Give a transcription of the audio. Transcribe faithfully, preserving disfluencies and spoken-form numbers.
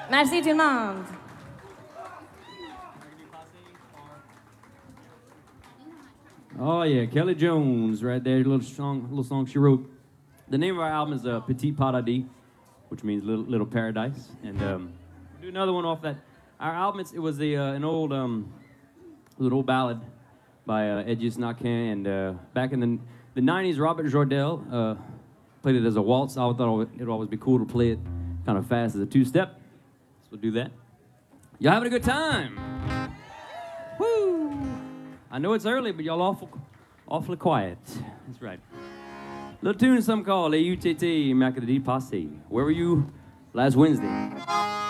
Merci tout le monde. Oh yeah, Kelly Jones, right there, a little song, little song she wrote. The name of our album is uh, Petit Paradis, which means little, little paradise, and um, we'll do another one off that. Our album, it's, it was a, uh, an old, um, little old ballad by uh, Edges Naquin, and uh, back in the the nineties, Robert Jordell uh, played it as a waltz. I thought it would always be cool to play it kind of fast as a two-step, so we'll do that. Y'all having a good time? Woo! I know it's early, but y'all awful, awfully quiet. That's right. Little tune, some call A U T T, Mac of the D Posse. Where were you last Wednesday?